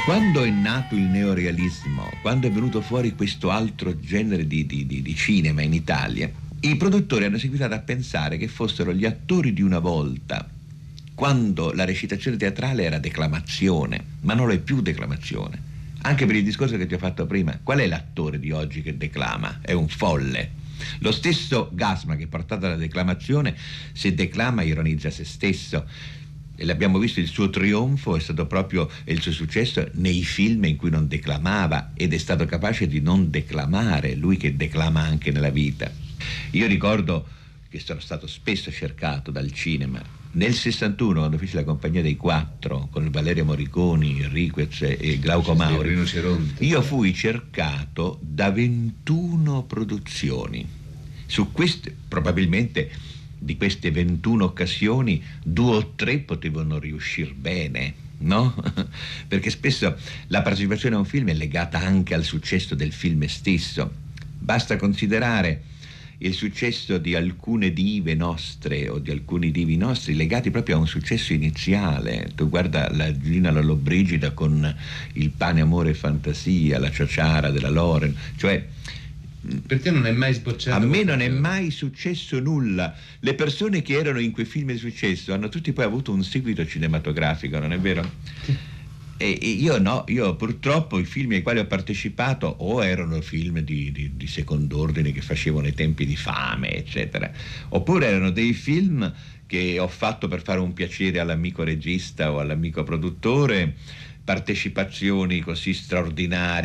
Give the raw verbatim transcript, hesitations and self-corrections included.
Quando è nato il neorealismo, quando è venuto fuori questo altro genere di, di, di, di cinema in Italia, i produttori hanno seguitato a pensare che fossero gli attori di una volta, quando la recitazione teatrale era declamazione, ma non è più declamazione. Anche per il discorso che ti ho fatto prima, qual è l'attore di oggi che declama? È un folle. Lo stesso Gasman, che è portato alla declamazione, se declama ironizza se stesso. E l'abbiamo visto, il suo trionfo è stato proprio, e il suo successo, nei film in cui non declamava, ed è stato capace di non declamare, lui che declama anche nella vita. Io ricordo che sono stato spesso cercato dal cinema. Nel sessantuno, quando feci la Compagnia dei Quattro con Valerio Morriconi, Riquez e Glauco Mauri, io fui cercato da ventuno produzioni. Su queste, probabilmente di queste ventuno occasioni, due o tre potevano riuscire bene, no? Perché spesso la partecipazione a un film è legata anche al successo del film stesso. Basta considerare il successo di alcune dive nostre o di alcuni divi nostri legati proprio a un successo iniziale. Tu guarda la Gina Lollobrigida con Il pane, amore e fantasia, la Ciociara della Loren, cioè per te non è mai sbocciato? A me non è mai successo nulla. Le persone che erano in quei film di successo hanno tutti poi avuto un seguito cinematografico, non è vero? E, e io no, io purtroppo i film ai quali ho partecipato o erano film di, di, di second'ordine che facevano i tempi di fame, eccetera, oppure erano dei film che ho fatto per fare un piacere all'amico regista o all'amico produttore, partecipazioni così straordinarie